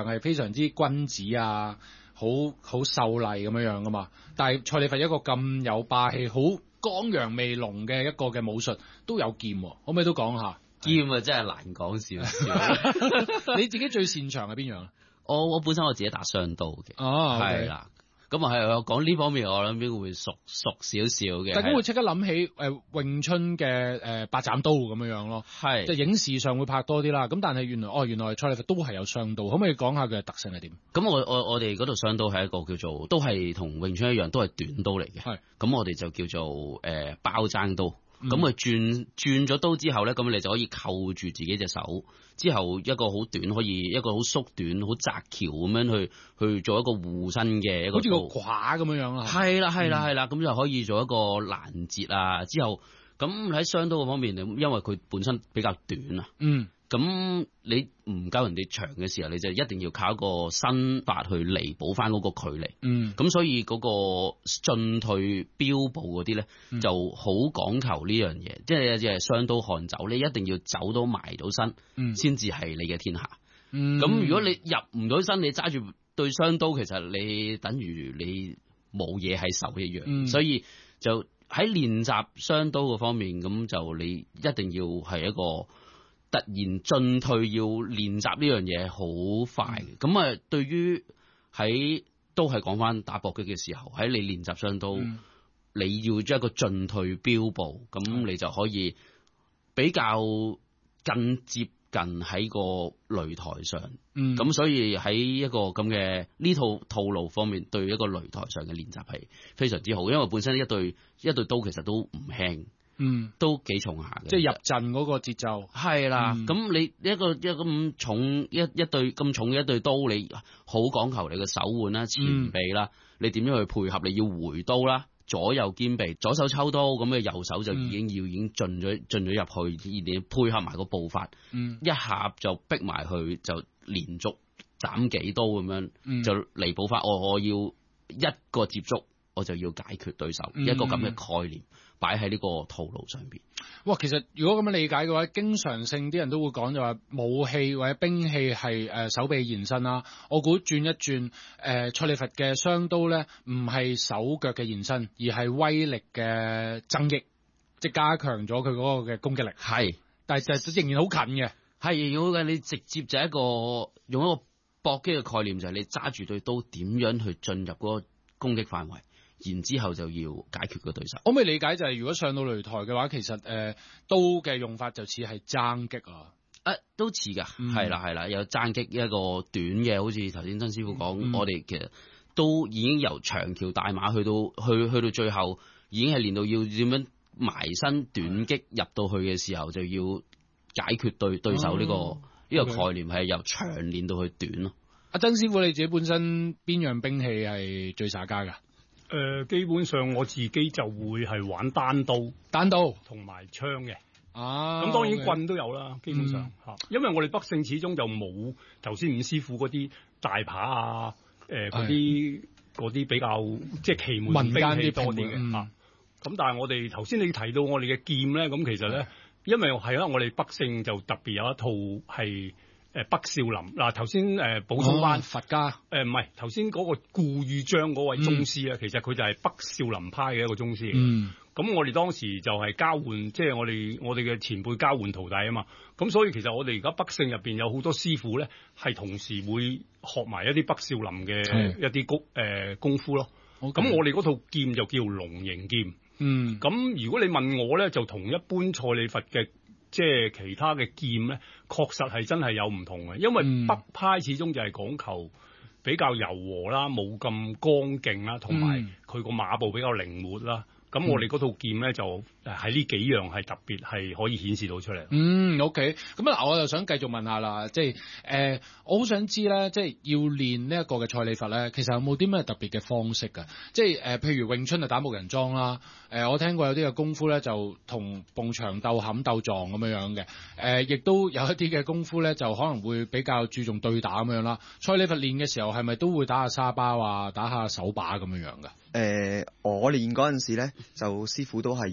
係非常之君子啊，好秀麗咁樣噶嘛。但係蔡李佛一個咁有霸氣、好剛陽味濃嘅一個嘅武術都有劍，可唔可以都講下？ 劍啊，真係難講少少。 你自己最擅長係邊樣？ 我本身我自己打雙刀嘅， 係啦。咁啊係，我講呢方面我諗應該會熟少少嘅。 大家會即刻諗起詠春嘅八斬刀咁樣咯， 係即係影視上會拍多啲啦。咁但係原來蔡李佛都係有雙刀，可唔可以講下佢嘅特性係點？ 咁我哋嗰度雙刀係一個叫做都係同詠春一樣，都係短刀嚟嘅。係咁我哋就叫做包踭刀。咁佢轉咗刀之後咧，咁你就可以扣住自己隻手，之後一個好短，可以一個好縮短、好窄橋咁樣去做一個護身嘅一個，好似個褂咁樣啦。係啦，咁就可以做一個攔截啊。之後咁喺雙刀嗰方面，因為佢本身比較短啊。咁你唔夠人哋長嘅時候，你就一定要靠一個身法去彌補翻嗰個距離。咁所以嗰個進退標步嗰啲咧，就好講求呢樣嘢，即係雙刀漢走，你一定要走到埋到身，先至係你嘅天下。咁如果你入唔到身，你揸住對雙刀，其實你等於你冇嘢喺手一樣。所以就喺練習雙刀嗰方面，咁就你一定要係一個突然進退要練習呢樣嘢好快嘅。咁啊，對於喺都係講翻打搏擊嘅時候，喺你練習雙刀，你要將一個進退標步，咁你就可以比較更接近喺個擂台上。咁所以喺一個咁嘅呢套路方面，對一個擂台上嘅練習係非常之好，因為本身一對刀其實都唔輕。都幾重下嘅， 即係入陣嗰個節奏係啦。咁你一個咁重一對咁重嘅一對刀，你好講求你嘅手腕啦、前臂啦，你點樣去配合？你要回刀啦，左右兼備，左手抽刀咁嘅右手就已經進咗入去，而你配合埋個步伐，一下就逼埋去，就連續斬幾刀咁樣，就彌補翻。我要一個接觸，我就要解決對手，一個咁嘅概念擺喺呢個套路上邊。 哇，其實如果咁樣理解嘅話，經常性啲人都會講就話武器或者兵器係手臂延伸啦。我估轉一轉蔡李佛嘅雙刀咧，唔係手腳嘅延伸，而係威力嘅增益，即係加強咗佢嗰個嘅攻擊力。係，但係就仍然好近嘅。 係要嘅，你直接就係一個用一個搏擊嘅概念，就係你揸住對刀點樣去進入嗰個攻擊範圍。然之後就要解決個對手。 可唔可以理解就係如果上到擂台嘅話，其實刀嘅用法就似係爭擊啊？ 都似㗎，係啦，有爭擊一個短嘅，好似頭先曾師傅講，我哋其實都已經由長橋大馬去到最後，已經係練到要點樣埋身短擊入到去嘅時候，就要解決對手呢個概念係由長練到去短咯。 阿曾師傅，你自己本身邊樣兵器係最耍家㗎？ 基本上我自己就會係玩單刀同埋槍嘅。咁當然棍都有啦，基本上因為我哋北勝始終就冇頭先伍師傅嗰啲大扒啊，嗰啲比較即係奇門兵器多啲嘅。咁但係我哋頭先你提到我哋嘅劍咧，咁其實咧，因為係啦，我哋北勝就特別有一套係北少林嗱，頭先補充翻佛家唔係頭先嗰個顧汝章嗰位宗師其實佢就係北少林派嘅一個宗師。咁我哋當時就係交換，即係我哋嘅前輩交換徒弟啊嘛。咁所以其實我哋而家北勝入邊有好多師傅咧，係同時會學埋一啲北少林嘅一啲功夫咯。咁我哋嗰套劍就叫龍形劍。咁如果你問我咧，就同一般蔡李佛嘅即係其他嘅劍咧，確實係真係有唔同嘅，因為北派始終就係講求比較柔和啦，冇咁剛勁啦，同埋佢個馬步比較靈活啦。咁我哋嗰套劍咧就喺呢幾樣係特別係可以顯示到出嚟。 OK。咁嗱，我就想繼續問下啦，即係我好想知咧，即係要練呢一個嘅蔡李佛咧，其實有冇啲咩特別嘅方式㗎？即係譬如詠春就打木人樁啦，我聽過有啲嘅功夫咧就同蹦牆鬥冚鬥撞咁樣嘅，亦都有一啲嘅功夫咧就可能會比較注重對打咁樣啦。蔡李佛練嘅時候係咪都會打下沙包啊，打下手把咁樣㗎？ 我練嗰陣時咧，就師傅都係要先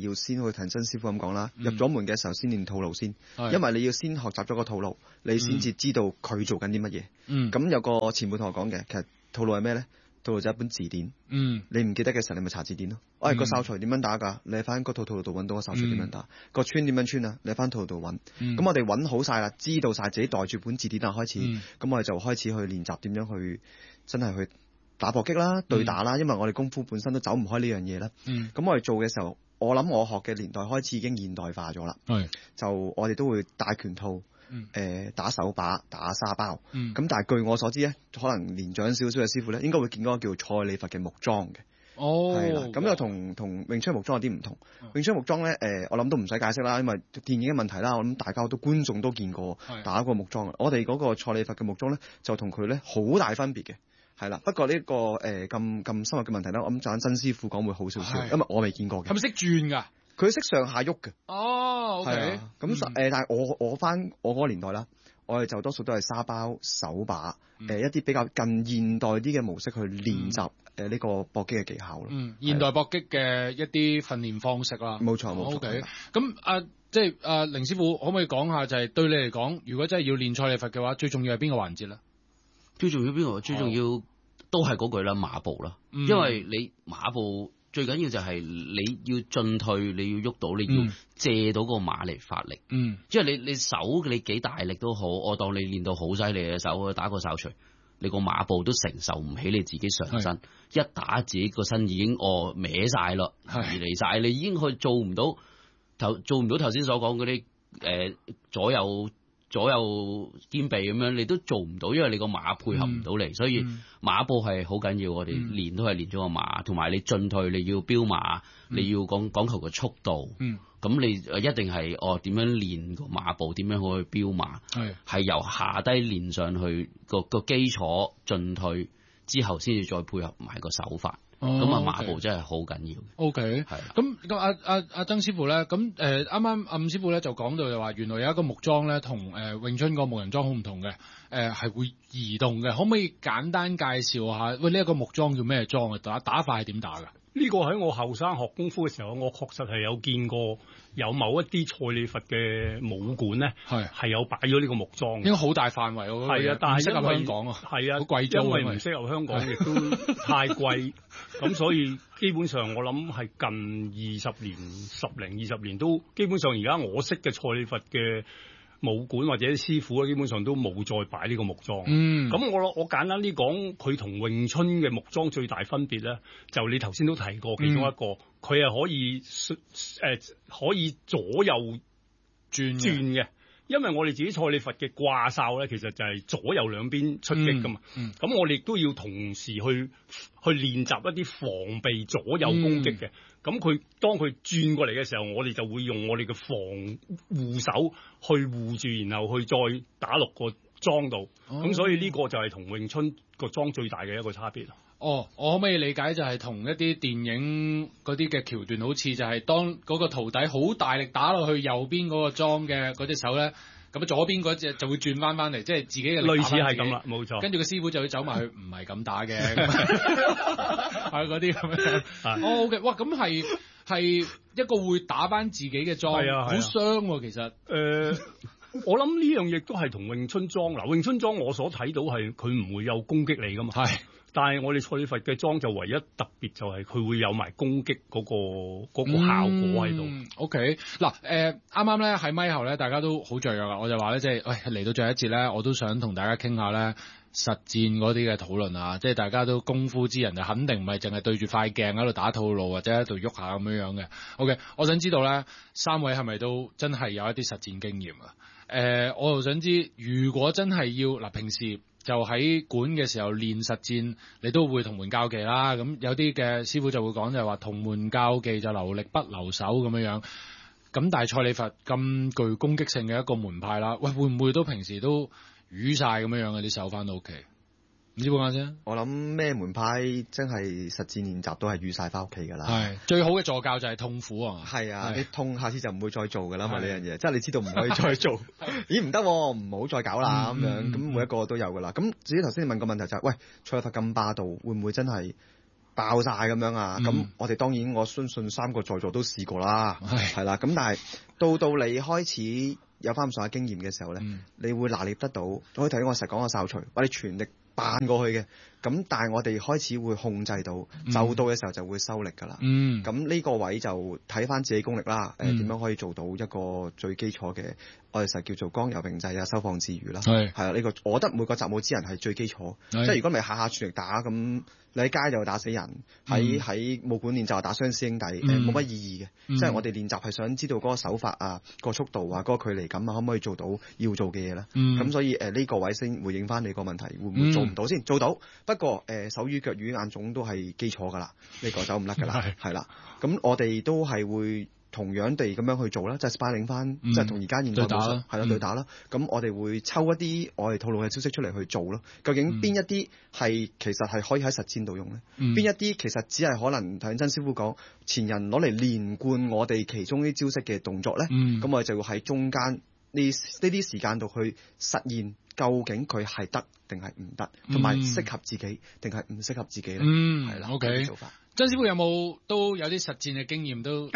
好似陳真師傅咁講啦，入咗門嘅時候先練套路先，因為你要先學習咗個套路，你先至知道佢做緊啲乜嘢。咁有個前輩同我講嘅，其實套路係咩咧？套路就係一本字典。你唔記得嘅時候，你咪查字典咯。個哨錘點樣打㗎？你喺翻嗰套套路度揾到個哨錘點樣打。個穿點樣穿啊？你喺翻套路度揾。咁我哋揾好晒啦，知道晒自己袋住本字典啊，開始。咁我哋就開始去練習點樣去真係去打搏擊啦、對打啦，因為我哋功夫本身都走唔開呢樣嘢啦。咁我哋做嘅時候，我諗我學嘅年代開始已經現代化咗啦。就我哋都會戴拳套。打手把、打沙包，咁但係據我所知咧，可能年長少少嘅師傅咧，應該會見嗰個叫蔡李佛嘅木樁嘅。係啦，咁又同詠春木樁有啲唔同。詠春木樁咧，我諗都唔使解釋啦，因為電影嘅問題啦，我諗大家都觀眾都見過打過木樁。我哋嗰個蔡李佛嘅木樁咧，就同佢咧好大分別嘅。係啦，不過呢個咁深入嘅問題咧，我諗陣曾師傅講會好少少，因為我未見過嘅。 係咪識轉㗎？ 佢識上下喐嘅。 OK。 咁但係我翻我嗰個年代啦，我哋就多數都係沙包、手把，一啲比較近現代啲嘅模式去練習呢個搏擊嘅技巧咯。 現代搏擊嘅一啲訓練方式啦。 冇錯。 OK。咁即係凌師傅可唔可以講下，就係對你嚟講，如果真係要練蔡李佛嘅話，最重要係邊個環節咧？最重要邊個？最重要都係嗰句啦，馬步啦。因為你馬步。最緊要就係你要進退，你要喐到，你要借到個馬嚟發力。即係你手你幾大力都好，我當你練到好犀利嘅手，打個哨錘，你個馬步都承受唔起你自己上身，一打自己個身已經歪晒咯，移離晒，你已經去做唔到頭先所講嗰啲左右兼備咁樣，你都做唔到，因為你個馬配合唔到你，所以馬步係好緊要。我哋練都係練咗個馬，同埋你進退你要飆馬，你要講求個速度。咁你一定係點樣練個馬步，點樣去飆馬，係由下低練上去個基礎進退之後，先至再配合埋個手法。咁馬步真係好緊要。OK， 係。咁阿曾師傅咧，咁啱啱阿伍師傅咧就講到就話，原來有一個木樁咧，同詠春個木人樁好唔同嘅，係會移動嘅。可唔可以簡單介紹下？喂，呢一個木樁叫咩樁啊？打法係點打㗎？ 呢個喺我後生學功夫嘅時候，我確實係有見過有某一啲蔡李佛嘅武館咧，係有擺咗呢個木樁嘅。應該好大範圍喎。係啊，但係因為香港啊，係啊，好貴租，因為唔適合香港，亦都太貴，咁所以基本上我諗係近20年、10-20年都基本上而家我識嘅蔡李佛嘅武館或者師傅咧，基本上都冇再擺呢個木樁。咁我簡單啲講，佢同詠春嘅木樁最大分別咧，就你頭先都提過其中一個，佢係可以左右轉嘅。因為我哋自己蔡李佛嘅掛哨咧，其實就係左右兩邊出擊噶嘛。咁我哋亦都要同時去練習一啲防備左右攻擊嘅。咁當佢轉過嚟嘅時候，我哋就會用我哋嘅防護手去護住，然後去再打落個樁度。咁所以呢個就係同詠春個樁最大嘅一個差別。我可唔可以理解就係同一啲電影嗰啲嘅橋段，好似就係當嗰個徒弟好大力打落去右邊嗰個樁嘅嗰隻手咧，咁左邊嗰隻就會轉翻嚟，即係自己嘅類似係咁啦，冇錯。跟住個師傅就會走埋去，唔係咁打嘅，係嗰啲咁樣。OK， 哇，咁係一個會打翻自己嘅樁，好傷喎，其實。我諗呢樣嘢都係同詠春樁嗱，詠春樁我所睇到係佢唔會有攻擊你噶嘛。係。但係我哋蔡李佛嘅樁就唯一特別就係佢會有埋攻擊嗰個效果喺度。OK， 嗱，啱啱咧喺咪後咧，大家都好雀躍啦。我就話咧，即係嚟到最後一節咧，我都想同大家傾下咧實戰嗰啲嘅討論啊。即係大家都功夫之人就肯定唔係淨係對住塊鏡喺度打套路或者喺度喐下咁樣嘅。OK， 我想知道咧，三位係咪都真係有一啲實戰經驗啊？我又想知，如果真係要平時就喺館嘅時候練實戰，你都會同門教技啦。咁有啲嘅師傅就會講就係話同門教技就留力不留手咁樣。咁但係蔡李佛咁具攻擊性嘅一個門派啦，喂，會唔會都平時都瘀晒咁樣嘅啲手翻到屋企？唔知講下先。我諗咩門派真係實戰練習都係瘀晒翻屋企㗎啦。係最好嘅助教就係痛苦啊。係啊，你痛下次就唔會再做㗎啦嘛，呢樣嘢，即係你知道唔可以再做。咦，唔得，唔好再搞啦咁樣。咁每一個都有㗎啦。咁至於頭先你問個問題就係，喂，蔡李佛咁霸道，會唔會真係爆晒咁樣啊！咁我哋當然我相信3個在座都試過啦，係啦。咁但係到你開始有翻咁上下經驗嘅時候咧，你會拿捏得到。可以睇我成日講個哨錘，我哋全力扮過去嘅。咁但係我哋開始會控制到，就到嘅時候就會收力㗎啦。咁呢個位就睇翻自己功力啦。點樣可以做到一個最基礎嘅，我哋實叫做剛柔並濟啊，收放自如啦。係啊，呢個我覺得每個習武之人係最基礎。即係如果唔係下下全力打咁，你喺街就打死人，喺武館練習打傷師兄弟，冇乜意義嘅。即係我哋練習係想知道嗰個手法啊、個速度啊、嗰個距離感啊，可唔可以做到要做嘅嘢咧？咁所以呢個位先回應翻你個問題，會唔會做唔到先？做到。不過手語腳語眼總都係基礎㗎啦，呢個走唔甩㗎啦，係啦。咁我哋都係會同樣地咁樣去做啦，即係 sparring 翻，即係同而家現代武術係啦對打啦。咁我哋會抽一啲我哋套路嘅招式出嚟去做咯。究竟邊一啲係其實係可以喺實戰度用咧？邊一啲其實只係可能頭先曾師傅講前人攞嚟連貫我哋其中啲招式嘅動作咧？咁我哋就會喺中間呢啲時間度去實現。究竟佢係得定係唔得，同埋適合自己定係唔適合自己咧？係啦，OK。做法。 曾師傅有冇都有啲實戰嘅經驗都？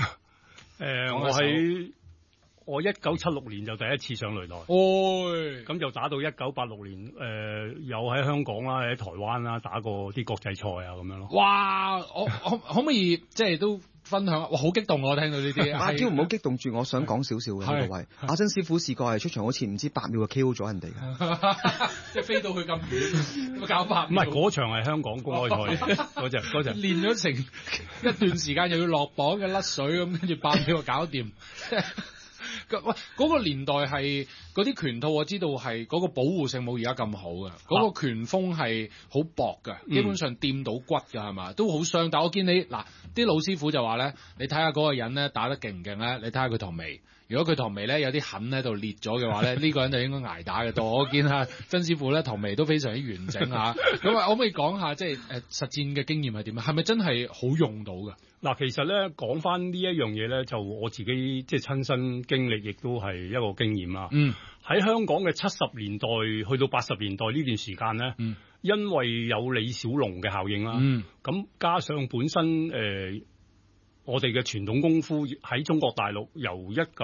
我1976年就第一次上擂台，咁就打到1986年，有喺香港啦，喺台灣啦打過啲國際賽啊咁樣咯。 哇！我可唔可以即係都分享？哇！好激動我聽到呢啲。 阿嬌唔好激動住，我想講少少嘅呢個位。阿曾師傅試過係出場好似唔知8秒就 KO 咗人哋嘅， 即係飛到佢咁遠，搞8秒。 唔係嗰場係香港公開賽，嗰陣練咗成一段時間，又要落磅嘅甩水咁，跟住8秒就搞掂。喂，嗰個年代係嗰啲拳套，我知道係嗰個保護性冇而家咁好嘅，嗰個拳風係好薄嘅，基本上掂到骨㗎係嘛，都好傷。但我見你嗱啲老師傅就話咧，你睇下嗰個人咧打得勁唔勁咧，你睇下佢條眉。如果佢唐眉咧有啲痕喺度裂咗嘅話咧，呢個人就應該捱打嘅多。我見下曾師傅咧唐眉都非常之完整嚇。咁啊，可唔可以講下即係實戰嘅經驗係點啊？係咪真係好用到㗎？ 嗱，其實咧講翻呢一樣嘢咧，就我自己即係親身經歷，亦都係一個經驗啦。喺香港嘅70年代去到80年代呢段時間咧，因為有李小龍嘅效應啦，咁加上本身我哋嘅傳統功夫喺中國大陸由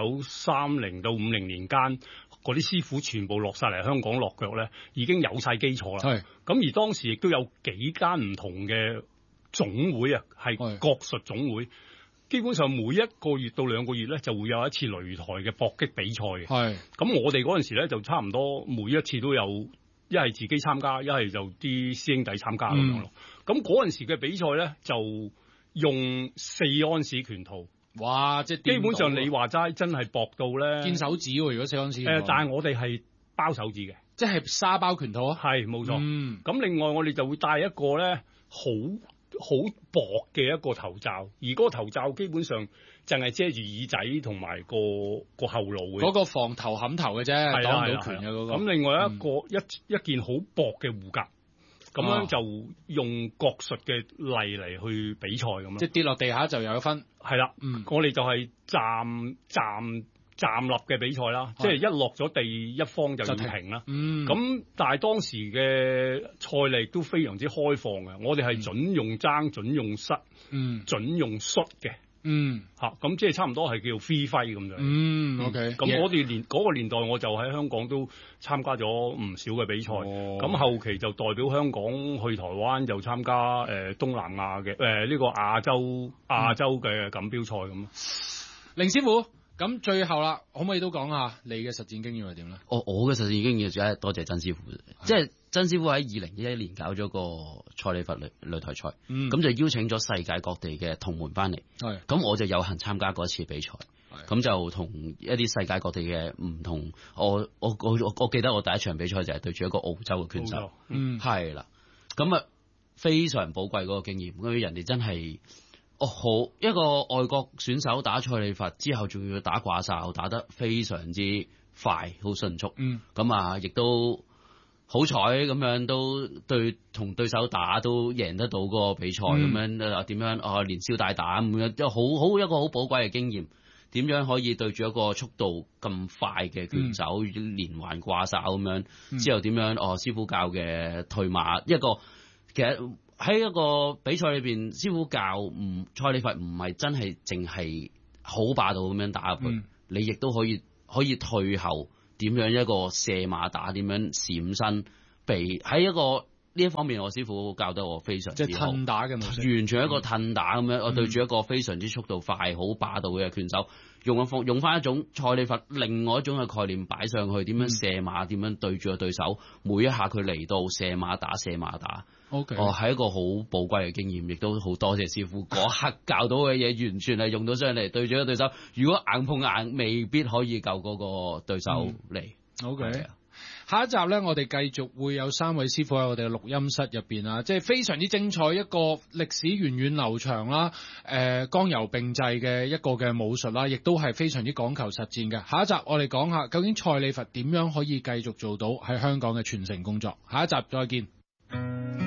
1930到50年間，嗰啲師傅全部落晒嚟香港落腳咧，已經有晒基礎啦。咁而當時亦都有幾間唔同嘅總會啊，係國術總會，基本上每1個月到2個月咧就會有一次擂台嘅搏擊比賽嘅。咁我哋嗰陣時咧就差唔多每一次都有，一係自己參加，一係就啲師兄弟參加咁樣咯。咁嗰陣時嘅比賽咧就用4安士拳套， 哇！即係基本上你話齋真係薄到咧， 見手指喎。如果4安士， 但係我哋係包手指嘅， 即係沙包拳套啊。 係冇錯。咁另外我哋就會戴一個咧好薄嘅一個頭罩，而嗰個頭罩基本上淨係遮住耳仔同埋個後腦嘅，嗰個防頭冚頭嘅啫，擋唔到拳嘅嗰個。 咁另外一件好薄嘅護甲。咁樣就用國術嘅例嚟去比賽咁咯， 即係跌落地下就有分。 係啦，我哋就係站立嘅比賽啦，即係一落咗地一方就要停啦。咁但係當時嘅賽例都非常之開放嘅，我哋係準用爭、準用失、準用摔嘅。咁即係差唔多係叫 free fight 咁樣。OK。咁我哋嗰個年代我就喺香港都參加咗唔少嘅比賽。咁後期就代表香港去台灣就參加東南亞嘅呢個亞洲嘅錦標賽咁。 凌師傅，咁最後啦，可唔可以都講下你嘅實戰經驗係點咧？ 我嘅實戰經驗就係多謝曾師傅，即係曾師傅喺2011年搞咗個蔡李佛擂台賽，咁就邀請咗世界各地嘅同門翻嚟，咁我就有幸參加過一次比賽，咁就同一啲世界各地嘅唔同，我記得我第一場比賽就係對住一個澳洲嘅拳手，係啦，咁啊非常寶貴嗰個經驗，因為人哋真係。好一個外國選手打蔡李佛之後，仲要打掛哨，打得非常之快，好迅速。咁亦都好彩咁樣，都同對手打都贏得到嗰個比賽咁樣。點樣連消帶打咁樣，一個好寶貴嘅經驗。點樣可以對住一個速度咁快嘅拳手連環掛哨咁樣？之後點樣師傅教嘅退馬一個。其實喺一個比賽裏邊，師傅教蔡李佛唔係真係淨係好霸道咁樣打入去，你亦都可以退後點樣一個射馬打，點樣閃身避喺一個。呢一方面，我師傅教得我非常之好， 即係褪打嘅模式， 完全一個褪打咁樣。我對住一個非常之速度快、好霸道嘅拳手，用翻一種蔡李佛另外一種嘅概念擺上去，點樣射馬，點樣對住個對手，每一下佢嚟到射馬打。 OK， 係一個好寶貴嘅經驗，亦都好多謝師傅嗰刻教到嘅嘢，完全係用到上嚟對住個對手。如果硬碰硬，未必可以救嗰個對手嚟。 OK。下一集呢，我哋繼續會有3位師傅喺我哋嘅錄音室入邊啊，即係非常之精彩，一個歷史源遠流長啦，剛柔並濟嘅一個嘅武術啦，亦都係非常之講求實戰嘅。下一集我哋講下究竟蔡李佛點樣可以繼續做到喺香港嘅傳承工作。下一集再見。